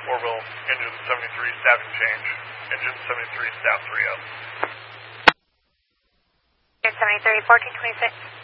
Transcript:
Orville, engine 73, staffing change. Engine 73, staff 3 up. Engine 73, 1426.